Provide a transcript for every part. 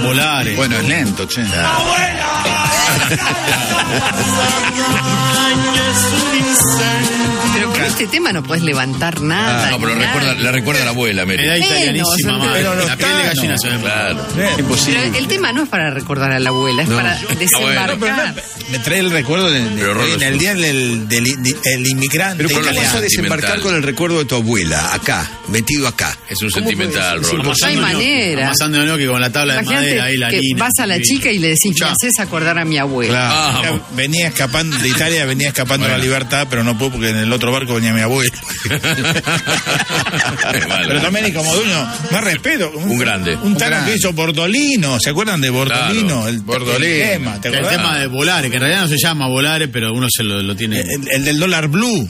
Volares. Bueno, es lento, che. Pero con este tema no podés levantar nada. No, pero le recuerda a la abuela, Mary. Era italianísima, no, madre. pero La piel de gallina se ve. Claro. Imposible. Pero el tema no es para recordar a la abuela, es para desembarcar. Bueno. Me trae el recuerdo en el día del inmigrante. Pero ¿cómo vas a desembarcar sentimental. con el recuerdo de tu abuela? Acá, metido acá. Es un sentimental, Rolo. No hay manera. Amasando gnocchi con la tabla de Imagínate madera ahí, la que harina. vas a la chica y le decís, me haces acordar a mi abuela. Claro. Venía escapando de Italia, venía escapando a la libertad, pero no pudo porque en el otro barco venía mi abuelo. Pero Domenico Modugno, más respeto. Un grande. Un tano que hizo Bordolino, ¿se acuerdan de Bordolino? Claro, El Bordolino. tema, ¿te El acordás? tema de Volares, que en realidad no se llama Volares, pero uno se lo tiene. El del dólar blue.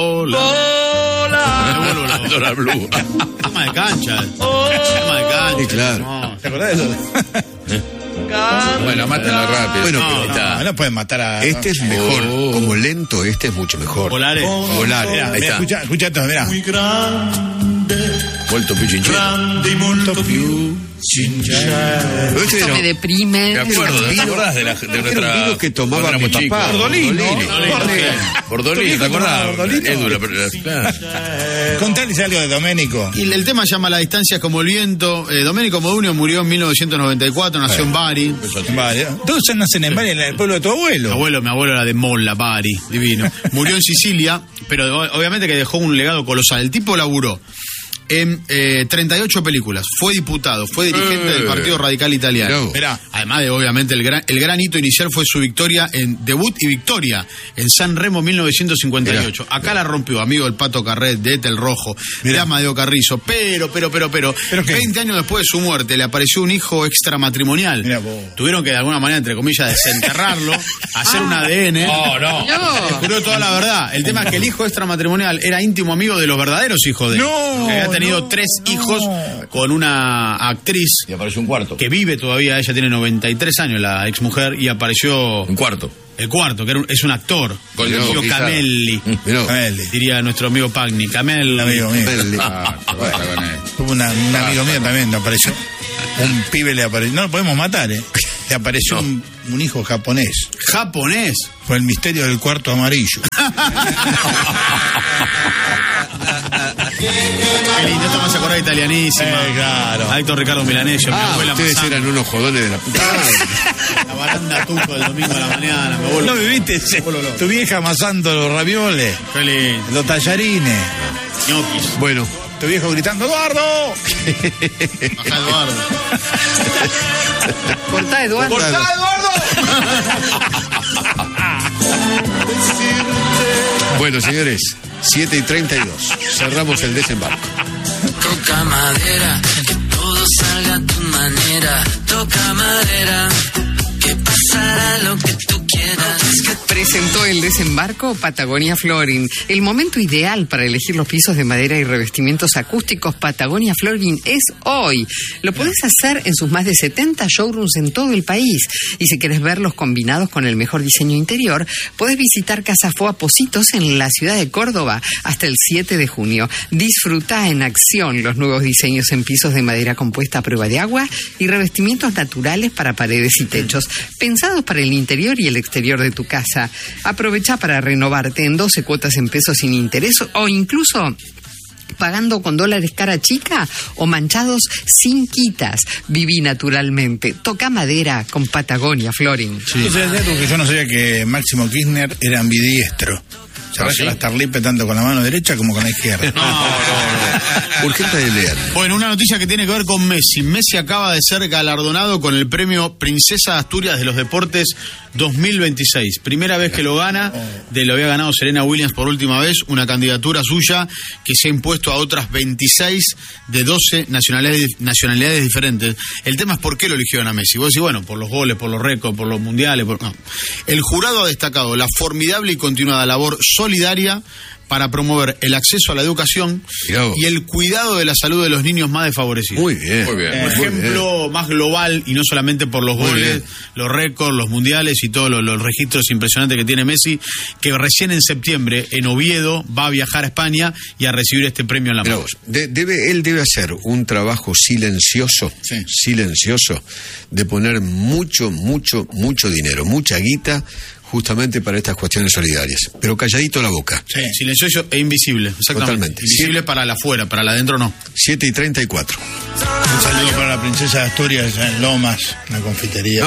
Dólar Blue. Tema de cancha. Tema de cancha. Sí, claro. No. ¿Te acordás de eso? Bueno, mátenlo rápido. Bueno, Ahí está. No pueden matar a... Este es mejor. Como lento, este es mucho mejor. Volares. Volares. Mirá, Ahí está. escucha esto, mirá. Vuelto Pichinchero. Pero este Esto me deprime. Me acuerdo, ¿te acordás de era nuestra... un vino que tomaba cuando mi éramos chicos? papá. Bordolino, ¿te acordás? Edu, claro. Contales algo de Domenico. Y el tema llama La distancia es como el viento. Domenico Modugno murió en 1994, nació en Bari. Vale. Todos nacen en Bari, en el pueblo de tu abuelo. Mi abuelo era de Molla, Bari, divino. Murió en Sicilia, pero obviamente que dejó un legado colosal. El tipo laburó en 38 películas, fue diputado, fue dirigente del Partido Radical Italiano. Mirá. Además de, obviamente, el gran hito inicial fue su victoria en debut y victoria en San Remo 1958. Mirá. Acá la rompió, amigo del Pato Carret, de Etel Rojo, de Amadeo Carrizo, pero, ¿Pero qué? 20 años después de su muerte le apareció un hijo extramatrimonial. Mirá vos. Tuvieron que de alguna manera, entre comillas, desenterrarlo, hacer un ADN. No. Descubrió toda la verdad. El tema es que el hijo extramatrimonial era íntimo amigo de los verdaderos hijos de él. No, Que había tenido 3 hijos con una actriz Y apareció un cuarto. que vive todavía, ella tiene 93 años, la exmujer, y apareció Un cuarto. el cuarto, que es un actor, Con el Lucio Pizarro. Camelli, Mirá. Camelli. diría nuestro amigo Pagni. Camelli. Amigo mío. Basta con esto. Tuvo un amigo mío también, le apareció. Un pibe le apareció. No lo podemos matar, ¿eh? Le apareció un hijo japonés. Japonés. Fue el misterio del cuarto amarillo. Qué lindo, esto me hace acordar italianísima. Claro. A Héctor Ricardo Milanesio, mi abuela Ustedes Massana. eran unos jodones de la puta. La baranda tuco del domingo a la mañana, mi abuelo. ¿No viviste ese? Tu vieja amasando los ravioles, Qué lindo. los tallarines. Ñoquis. Bueno, Tu viejo gritando, ¡Eduardo! Bajá, Eduardo. Cortá, Eduardo. ¡Cortá, Eduardo! bueno, señores, 7:32. Cerramos el desembarco. Toca madera, que todo salga a tu manera. Toca madera, que pasará lo que tú quieras. Presentó el desembarco Patagonia Flooring. El momento ideal para elegir los pisos de madera y revestimientos acústicos Patagonia Flooring es hoy. Lo podés hacer en sus más de 70 showrooms en todo el país. Y si querés verlos combinados con el mejor diseño interior, podés visitar Casa Foa Positos en la ciudad de Córdoba hasta el 7 de junio. Disfruta en acción los nuevos diseños en pisos de madera compuesta a prueba de agua y revestimientos naturales para paredes y techos, pensados para el interior y el exterior de tu casa. Aprovecha para renovarte en 12 cuotas en pesos sin interés o incluso pagando con dólares cara chica o manchados sin quitas. Viví naturalmente. Toca madera con Patagonia Flooring. Entonces, porque yo no sabía que Máximo Kirchner era ambidiestro. Se arranca las tarlipes tanto con la mano derecha como con la izquierda. Urgente de leer. Bueno, una noticia que tiene que ver con Messi. Messi acaba de ser galardonado con el premio Princesa de Asturias de los Deportes 2026. Primera vez que lo gana, lo había ganado Serena Williams por última vez, una candidatura suya que se ha impuesto a otras 26 de 12 nacionalidades diferentes. El tema es por qué lo eligieron a Messi. Vos decís, bueno, por los goles, por los récords, por los mundiales. No. El jurado ha destacado la formidable y continuada labor solidaria para promover el acceso a la educación y el cuidado de la salud de los niños más desfavorecidos. Muy bien. Muy bien. Un ejemplo más global, y no solamente por los goles, los récords, los mundiales y todos los registros impresionantes que tiene Messi, que recién en septiembre en Oviedo va a viajar a España y a recibir este premio en la mano. Él debe hacer un trabajo silencioso de poner mucho dinero, mucha guita, justamente para estas cuestiones solidarias, pero calladito la boca. Sí. Silencioso e invisible, exactamente. Totalmente. Invisible para la afuera, para la adentro no. 7:34. Un saludo para la princesa de Asturias en Lomas, la confitería.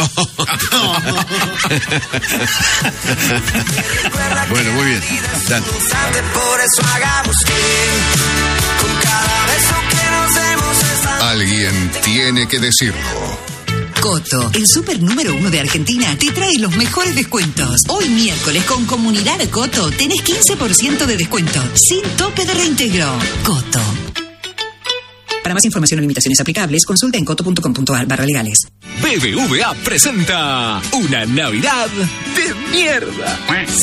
Bueno, muy bien. Dale. Por eso hagamos con cada beso que nos demos. Alguien tiene que decirlo. Coto, el súper número 1 de Argentina, te trae los mejores descuentos. Hoy miércoles con Comunidad Coto tenés 15% de descuento, sin tope de reintegro. Coto. Para más información o limitaciones aplicables, consulta en coto.com.ar/legales. BBVA presenta una Navidad de mierda.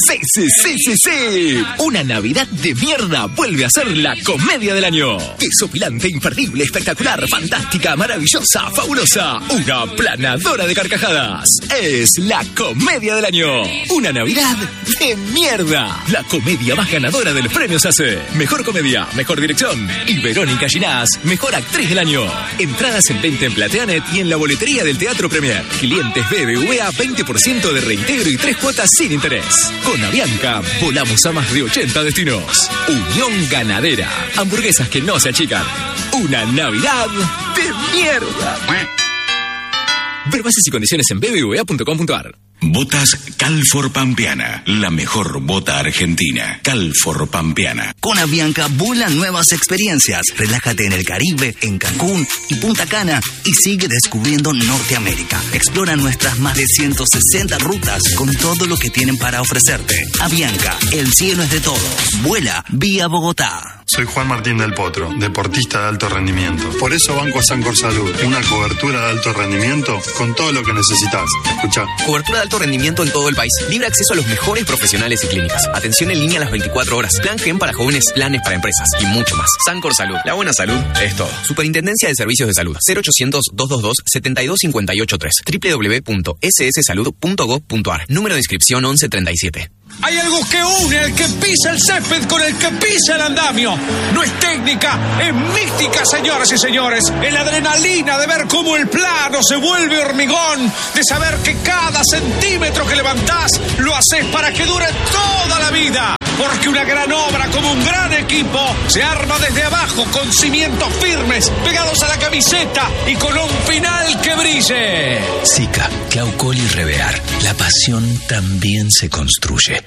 Sí. Una Navidad de mierda vuelve a ser la comedia del año. Desopilante, imperdible, espectacular, fantástica, maravillosa, fabulosa. Una planadora de carcajadas. Es la comedia del año. Una Navidad de mierda. La comedia más ganadora del premio SACE. Mejor comedia, mejor dirección. Y Verónica Ginás, mejor actriz del año. Entradas en venta en Plateanet y en la boletería del Teatro Premier. Clientes BBVA, 20% de reintegro y 3 cuotas sin interés. Con Avianca, volamos a más de 80 destinos. Unión Ganadera. Hamburguesas que no se achican. Una Navidad de mierda. Ver bases y condiciones en bbva.com.ar. Botas Calfor Pampeana, la mejor bota argentina. Calfor Pampeana. Con Avianca vuelan nuevas experiencias. Relájate en el Caribe, en Cancún y Punta Cana y sigue descubriendo Norteamérica. Explora nuestras más de 160 rutas con todo lo que tienen para ofrecerte. Avianca, el cielo es de todos. Vuela vía Bogotá. Soy Juan Martín del Potro, deportista de alto rendimiento. Por eso banco a Sancor Salud, una cobertura de alto rendimiento con todo lo que necesitas. Escuchá. Cobertura de alto rendimiento en todo el país. Libre acceso a los mejores profesionales y clínicas. Atención en línea las 24 horas. Plan GEM para jóvenes, planes para empresas y mucho más. Sancor Salud. La buena salud es todo. Superintendencia de Servicios de Salud. 0800-222-72583. www.sssalud.gov.ar. Número de inscripción 1137. Hay algo que une al que pisa el césped con el que pisa el andamio. No es técnica, es mística, señoras y señores. Es la adrenalina de ver cómo el plano se vuelve hormigón, de saber que cada centímetro que levantás lo haces para que dure toda la vida. Porque una gran obra como un gran equipo se arma desde abajo con cimientos firmes, pegados a la camiseta y con un final que brille. Sica, Claucol y Revear. La pasión también se construye.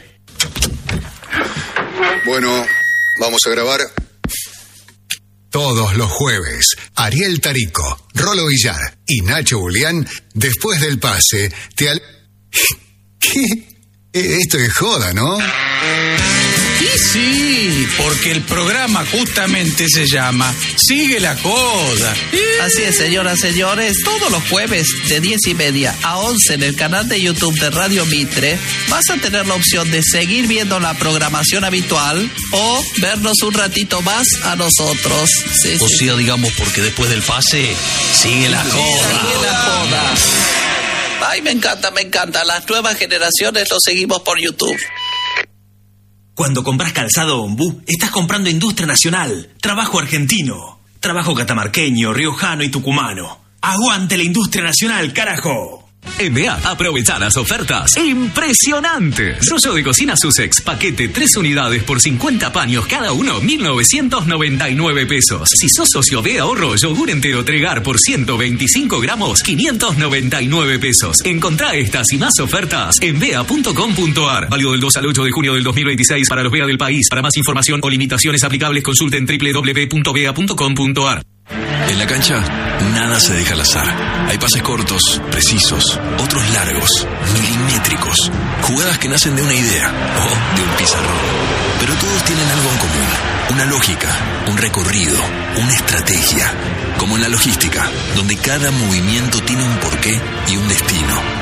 Bueno, vamos a grabar. Todos los jueves, Ariel Tarico, Rolo Villar y Nacho Julián, después del pase, ¿Qué? Esto es joda, ¿no? Y sí, porque el programa justamente se llama Sigue la Joda. Así es, señoras y señores, todos los jueves de 10:30 a 11 en el canal de YouTube de Radio Mitre vas a tener la opción de seguir viendo la programación habitual o vernos un ratito más a nosotros. Sí, o sea, digamos, porque después del pase sigue la joda. Sigue la joda. Ay, me encanta. Las nuevas generaciones lo seguimos por YouTube. Cuando compras calzado Ombú, estás comprando industria nacional, trabajo argentino, trabajo catamarqueño, riojano y tucumano. ¡Aguante la industria nacional, carajo! En BA, aprovecha las ofertas impresionantes. Rollo de cocina Sussex, paquete 3 unidades por 50 paños cada uno, 1.999 pesos. Si sos socio de ahorro, yogur entero Tregar por 125 gramos, 599 pesos. Encontrá estas y más ofertas en bea.com.ar. Válido del 2 al 8 de junio del 2026 para los BEA del país. Para más información o limitaciones aplicables, consulten www.bea.com.ar. En la cancha, nada se deja al azar. Hay pases cortos, precisos, otros largos, milimétricos. Jugadas que nacen de una idea o de un pizarrón. Pero todos tienen algo en común. Una lógica, un recorrido, una estrategia. Como en la logística, donde cada movimiento tiene un porqué y un destino.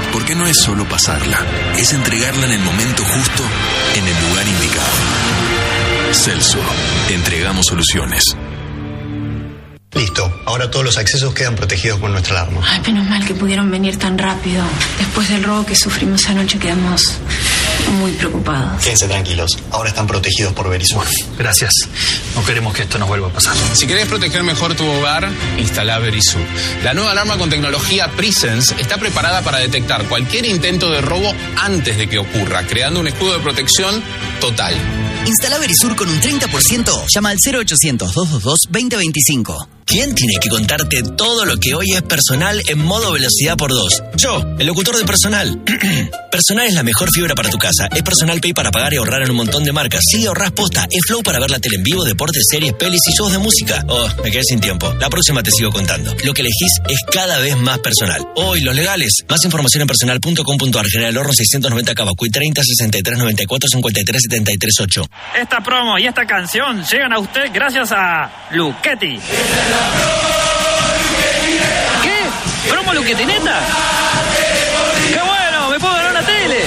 Porque no es solo pasarla, es entregarla en el momento justo, en el lugar indicado. Celso, entregamos soluciones. Listo, ahora todos los accesos quedan protegidos por nuestra alarma. Ay, menos mal que pudieron venir tan rápido. Después del robo que sufrimos anoche quedamos muy preocupados. Quédense tranquilos, ahora están protegidos por Verisur. Gracias, no queremos que esto nos vuelva a pasar. Si querés proteger mejor tu hogar, instala Verisur. La nueva alarma con tecnología Presence está preparada para detectar cualquier intento de robo antes de que ocurra, creando un escudo de protección total. Instala Verisur con un 30%. Llama al 0800-222-2025. ¿Quién tiene que contarte todo lo que hoy es personal en modo velocidad por 2? Yo, el locutor de Personal. Personal es la mejor fibra para tu casa. Es Personal Pay para pagar y ahorrar en un montón de marcas. Sí, ahorrás posta. Es Flow para ver la tele en vivo, deportes, series, pelis y shows de música. Oh, me quedé sin tiempo. La próxima te sigo contando. Lo que elegís es cada vez más personal. Hoy, los legales. Más información en personal.com.ar. General Horno 690 Cavacuy 30 63 94 53 73 8. Esta promo y esta canción llegan a usted gracias a Luchetti. ¿Qué? ¿Promo Luchetti neta? ¡Qué bueno! ¡Me puedo ganar una tele!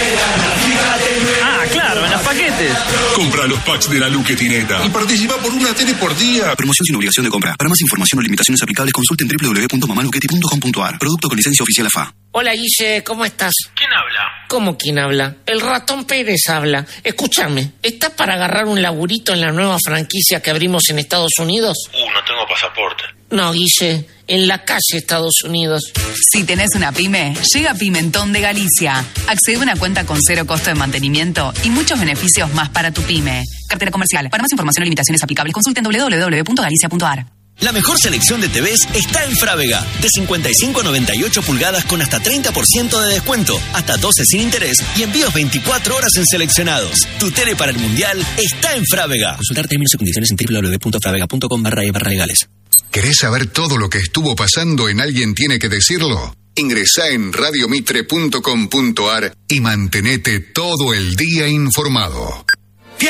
Ah, claro, en los paquetes. Compra los packs de la Luchetineta y participa por una tele por día. Promoción sin obligación de compra. Para más información o limitaciones aplicables, consulten www.mamaluchetti.com.ar. Producto con licencia oficial AFA. Hola Guille, ¿cómo estás? ¿Quién habla? ¿Cómo quién habla? El ratón Pérez habla. Escúchame, ¿estás para agarrar un laburito en la nueva franquicia que abrimos en Estados Unidos? No tengo pasaporte. No, Guille, en la calle Estados Unidos. Si tenés una pyme, llega Pimentón de Galicia. Accede a una cuenta con 0 costo de mantenimiento y muchos beneficios más para tu pyme. Cartera comercial. Para más información o limitaciones aplicables, consulten www.galicia.ar. La mejor selección de TVs está en Frávega. De 55 a 98 pulgadas con hasta 30% de descuento, hasta 12 sin interés y envíos 24 horas en seleccionados. Tu tele para el Mundial está en Frávega. Consultar términos y condiciones en www.fravega.com/legales. ¿Querés saber todo lo que estuvo pasando en Alguien Tiene que Decirlo? Ingresá en radiomitre.com.ar y mantenete todo el día informado.